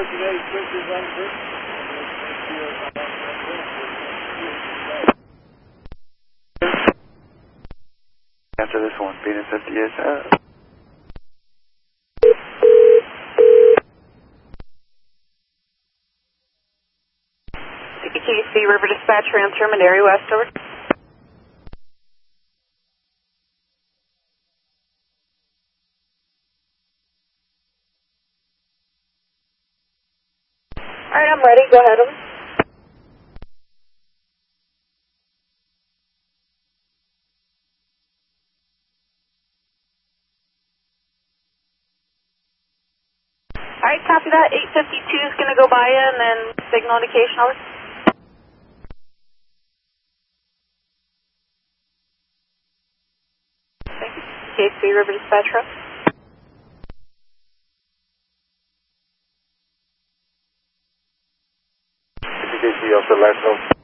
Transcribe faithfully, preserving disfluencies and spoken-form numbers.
designated switches on the bridge. After this one, Venus fifty is uh C T C River Dispatch, transfer Mandary West, over. Alright, I'm ready. Go ahead. Over. Alright, copy that. eight fifty-two is going to go by and then signal indication, over. Thank you. C H C River Dispatch, row. C T C also last note.